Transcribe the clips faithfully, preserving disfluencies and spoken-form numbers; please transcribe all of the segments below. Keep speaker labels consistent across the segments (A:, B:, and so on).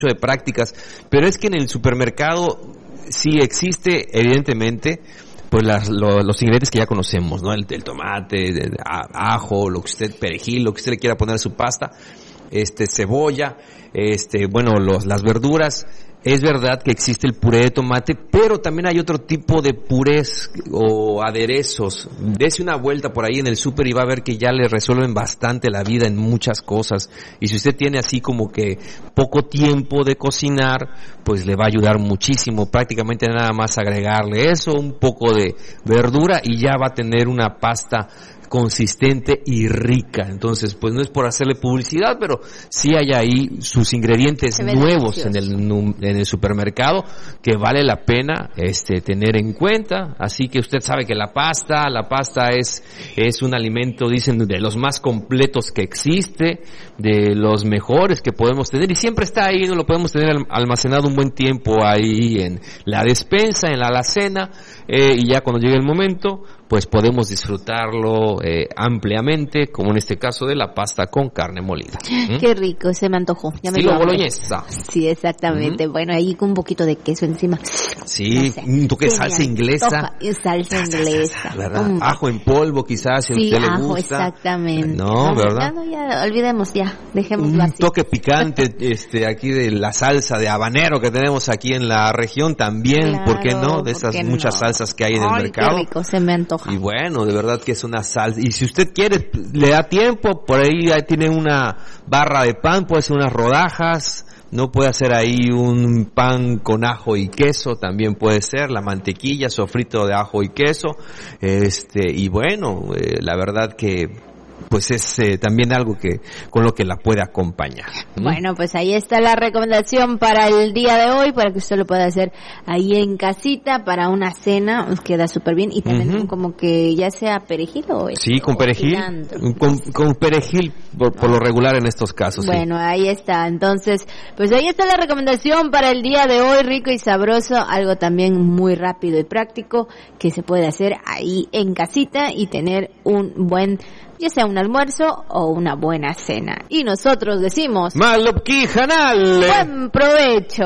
A: de prácticas, pero es que en el supermercado sí existe, evidentemente, pues las, lo, los ingredientes que ya conocemos, ¿no? El, el tomate, el, el ajo, lo que usted, perejil, lo que usted le quiera poner a su pasta, este, cebolla, este, bueno, los, las verduras. Es verdad que existe el puré de tomate, pero también hay otro tipo de purés o aderezos. Dese una vuelta por ahí en el súper y va a ver que ya le resuelven bastante la vida en muchas cosas. Y si usted tiene así como que poco tiempo de cocinar, pues le va a ayudar muchísimo. Prácticamente nada más agregarle eso, un poco de verdura y ya va a tener una pasta consistente y rica. Entonces, pues no es por hacerle publicidad, pero sí hay ahí sus ingredientes nuevos en el en el supermercado que vale la pena este tener en cuenta. Así que usted sabe que la pasta, la pasta es es un alimento, dicen, de los más completos que existe, de los mejores que podemos tener y siempre está ahí, no lo podemos tener almacenado un buen tiempo ahí en la despensa, en la alacena, eh, y ya cuando llegue el momento, pues podemos disfrutarlo eh, ampliamente, como en este caso de la pasta con carne molida. ¿Mm?
B: Qué rico, se me antojó. Ya
A: Estilo
B: me
A: boloñesa.
B: Sí, exactamente. ¿Mm? Bueno, ahí con un poquito de queso encima.
A: Sí,
B: no sé.
A: un toque de salsa inglesa.
B: Toja, salsa inglesa.
A: ¿Verdad?
B: Mm.
A: Ajo en polvo quizás, si a
B: sí,
A: usted le
B: ajo,
A: gusta.
B: exactamente.
A: No, ¿verdad?
B: Ya, no, ya, olvidemos ya, dejémoslo
A: un
B: así.
A: Un toque picante este aquí de la salsa de habanero que tenemos aquí en la región también,
B: claro,
A: ¿por qué no? De esas muchas
B: no?
A: salsas que hay en
B: Ay,
A: el mercado.
B: Qué rico, se me antoja.
A: Y bueno, de verdad que es una salsa. Y si usted quiere, le da tiempo, por ahí, ahí tiene una barra de pan, puede hacer unas rodajas, no puede hacer ahí un pan con ajo y queso, también puede ser, la mantequilla, sofrito de ajo y queso, este, y bueno, eh, la verdad que pues es eh, también algo que con lo que la puede acompañar. ¿Mm?
B: Bueno, pues ahí está la recomendación para el día de hoy, para que usted lo pueda hacer ahí en casita para una cena, nos queda súper bien y también uh-huh. como que ya sea perejil o
A: sí, con perejil, con, con perejil por, por lo regular en estos casos.
B: Bueno,
A: sí.
B: Ahí está, entonces, pues ahí está la recomendación para el día de hoy, rico y sabroso, algo también muy rápido y práctico que se puede hacer ahí en casita y tener un buen, ya sea un almuerzo o una buena cena. Y nosotros decimos
A: Malopki Hanal.
B: Buen provecho.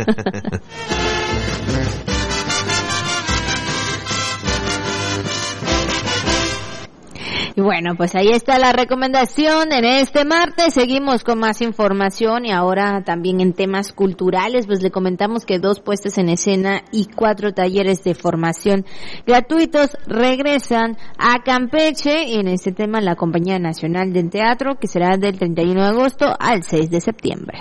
B: Y bueno, pues ahí está la recomendación en este martes. Seguimos con más información y ahora también en temas culturales, pues le comentamos que dos puestas en escena y cuatro talleres de formación gratuitos regresan a Campeche, y en este tema la Compañía Nacional del Teatro, que será del treinta y uno de agosto al seis de septiembre.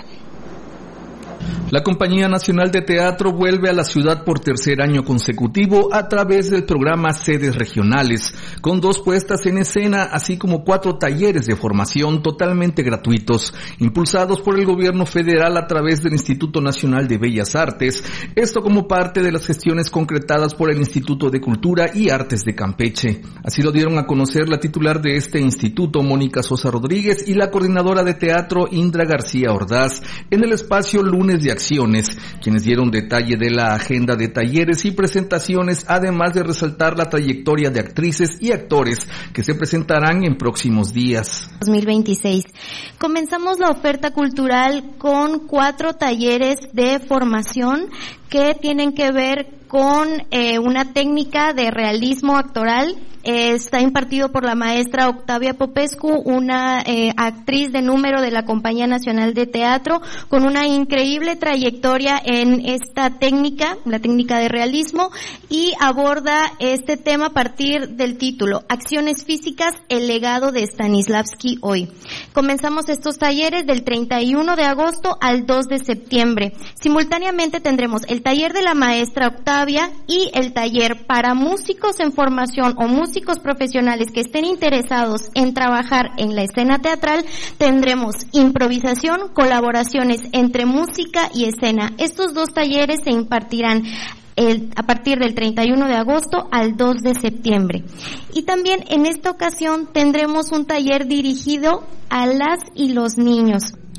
C: La Compañía Nacional de Teatro vuelve a la ciudad por tercer año consecutivo a través del programa Sedes Regionales, con dos puestas en escena, así como cuatro talleres de formación totalmente gratuitos, impulsados por el gobierno federal a través del Instituto Nacional de Bellas Artes, esto como parte de las gestiones concretadas por el Instituto de Cultura y Artes de Campeche. Así lo dieron a conocer la titular de este instituto, Mónica Sosa Rodríguez, y la coordinadora de teatro, Indra García Ordaz, en el espacio Lunes de Acciones, quienes dieron detalle de la agenda de talleres y presentaciones, además de resaltar la trayectoria de actrices y actores que se presentarán en próximos días.
D: dos mil veintiséis. Comenzamos la oferta cultural con cuatro talleres de formación que tienen que ver con eh, una técnica de realismo actoral. Eh, está impartido por la maestra Octavia Popescu, una eh, actriz de número de la Compañía Nacional de Teatro, con una increíble trayectoria en esta técnica, la técnica de realismo, y aborda este tema a partir del título, Acciones Físicas, el legado de Stanislavski hoy. Comenzamos estos talleres del treinta y uno de agosto al dos de septiembre. Simultáneamente tendremos el taller de la maestra Octavia y el taller para músicos en formación o músicos profesionales que estén interesados en trabajar en la escena teatral. Tendremos improvisación, colaboraciones entre música y escena. Estos dos talleres se impartirán El, a partir del treinta y uno de agosto al dos de septiembre. Y también en esta ocasión tendremos un taller dirigido a las y los niños.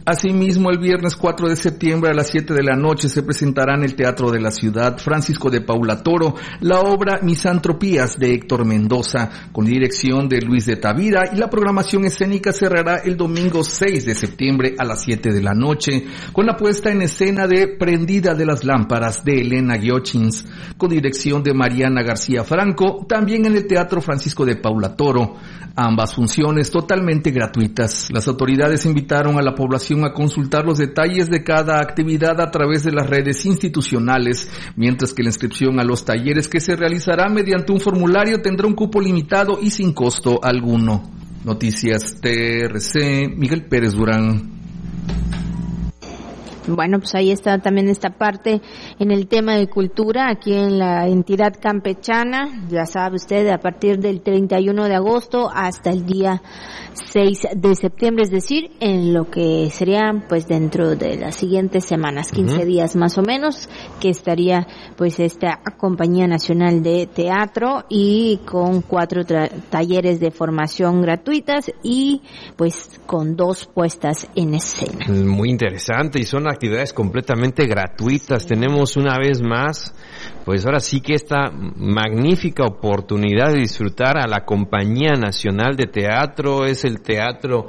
C: Asimismo, el viernes cuatro de septiembre a las siete de la noche se presentará en el Teatro de la Ciudad Francisco de Paula Toro la obra Misantropías de Héctor Mendoza, con dirección de Luis de Tavira, y la programación escénica cerrará el domingo seis de septiembre a las siete de la noche, con la puesta en escena de Prendida de las Lámparas de Elena Giochins, con dirección de Mariana García Franco, también en el Teatro Francisco de Paula Toro. Ambas funciones totalmente gratuitas. Las autoridades invitaron a la población a consultar los detalles de cada actividad a través de las redes institucionales, mientras que la inscripción a los talleres, que se realizará mediante un formulario, tendrá un cupo limitado y sin costo alguno. Noticias T R C, Miguel Pérez Durán.
B: Bueno, pues ahí está también esta parte en el tema de cultura aquí en la entidad campechana. Ya sabe usted, a partir del treinta y uno de agosto hasta el día seis de septiembre, es decir, en lo que sería pues dentro de las siguientes semanas, quince uh-huh. días más o menos, que estaría pues esta Compañía Nacional de Teatro, y con cuatro tra- talleres de formación gratuitas y pues con dos puestas en escena.
A: Muy interesante, y son actividades completamente gratuitas. Tenemos una vez más, pues ahora sí que esta magnífica oportunidad de disfrutar a la Compañía Nacional de Teatro. Es el teatro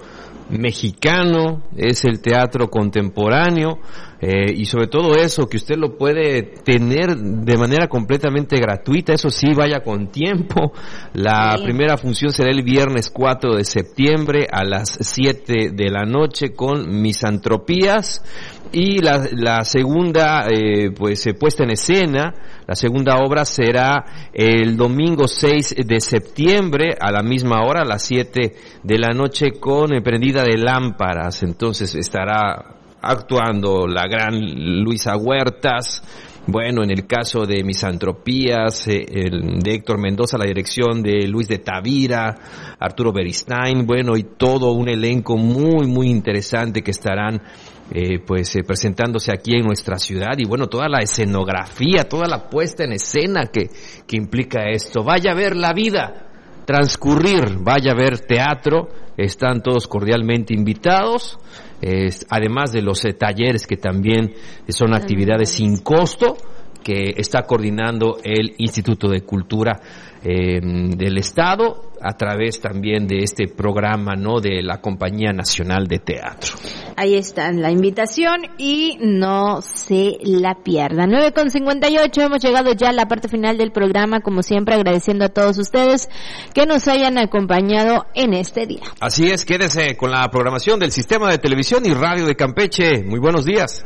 A: mexicano, es el teatro contemporáneo, eh, y sobre todo eso, que usted lo puede tener de manera completamente gratuita. Eso sí, vaya con tiempo. La sí. primera función será el viernes cuatro de septiembre a las siete de la noche con Misantropías, y la, la segunda eh, pues eh, puesta en escena, la segunda obra será el domingo seis de septiembre a la misma hora, a las siete de la noche, con eh, Prendida de Lámparas. Entonces estará actuando la gran Luisa Huertas. Bueno, en el caso de Misantropías, eh, el, de Héctor Mendoza, la dirección de Luis de Tavira, Arturo Beristain, bueno, y todo un elenco muy, muy interesante que estarán eh, pues eh, presentándose aquí en nuestra ciudad. Y bueno, toda la escenografía, toda la puesta en escena que, que implica esto. Vaya a ver la vida transcurrir, vaya a ver teatro, están todos cordialmente invitados. Eh, además de los eh, talleres, que también son actividades sin costo, que está coordinando el Instituto de Cultura eh, del Estado, a través también de este programa, ¿no?, de la Compañía Nacional de Teatro.
B: Ahí está la invitación y no se la pierdan. nueve con cincuenta y ocho, hemos llegado ya a la parte final del programa, como siempre agradeciendo a todos ustedes que nos hayan acompañado en este día.
A: Así es, quédese con la programación del Sistema de Televisión y Radio de Campeche. Muy buenos días.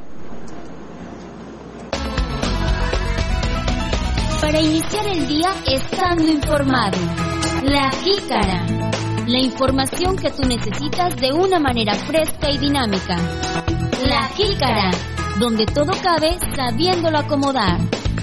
E: Para iniciar el día estando informado. La Jícara. La información que tú necesitas de una manera fresca y dinámica. La Jícara, donde todo cabe sabiéndolo acomodar.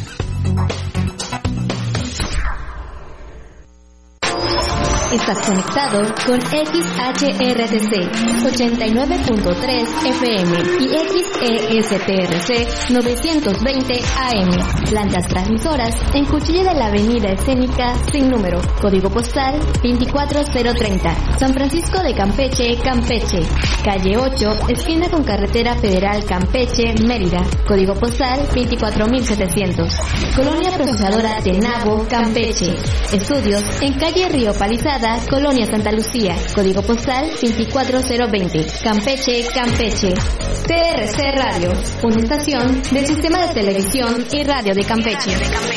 E: Estás conectado con X H R T C ochenta y nueve punto tres F M y X E S T R C novecientos veinte A M. Plantas transmisoras en Cuchilla de la Avenida Escénica sin número. Código postal veinticuatro cero treinta. San Francisco de Campeche, Campeche. Calle ocho, esquina con Carretera Federal Campeche, Mérida. Código postal veinticuatro mil setecientos. Colonia Procesadora Tenabo, Campeche. Estudios en calle Río Palizada, Colonia Santa Lucía, código postal veinticuatro cero veinte, Campeche, Campeche. T R C Radio, una estación del Sistema de Televisión y Radio de Campeche.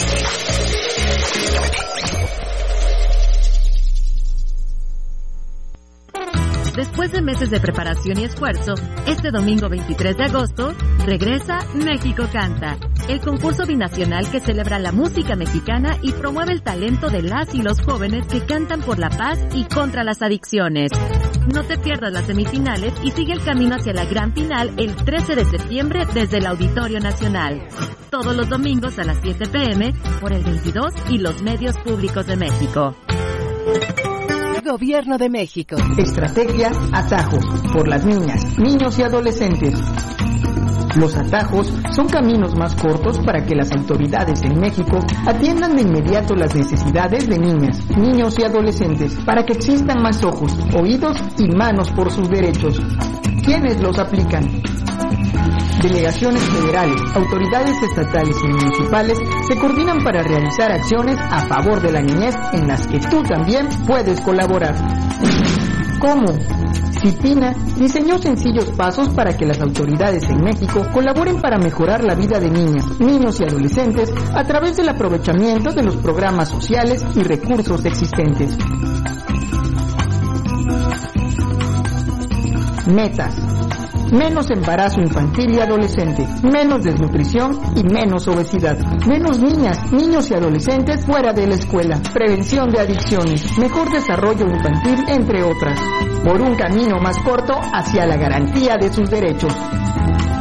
F: Después de meses de preparación y esfuerzo, este domingo veintitrés de agosto, regresa México Canta, el concurso binacional que celebra la música mexicana y promueve el talento de las y los jóvenes que cantan por la paz y contra las adicciones. No te pierdas las semifinales y sigue el camino hacia la gran final el trece de septiembre desde el Auditorio Nacional. Todos los domingos a las siete pe eme por el veintidós y los medios públicos de México.
G: Gobierno de México. Estrategia Atajo, por las niñas, niños y adolescentes. Los atajos son caminos más cortos para que las autoridades en México atiendan de inmediato las necesidades de niñas, niños y adolescentes, para que existan más ojos, oídos y manos por sus derechos. ¿Quiénes los aplican? Delegaciones federales, autoridades estatales y municipales se coordinan para realizar acciones a favor de la niñez en las que tú también puedes colaborar. ¿Cómo? CIPINA diseñó sencillos pasos para que las autoridades en México colaboren para mejorar la vida de niñas, niños y adolescentes a través del aprovechamiento de los programas sociales y recursos existentes. Metas: menos embarazo infantil y adolescente, menos desnutrición y menos obesidad, menos niñas, niños y adolescentes fuera de la escuela, prevención de adicciones, mejor desarrollo infantil, entre otras, por un camino más corto hacia la garantía de sus derechos.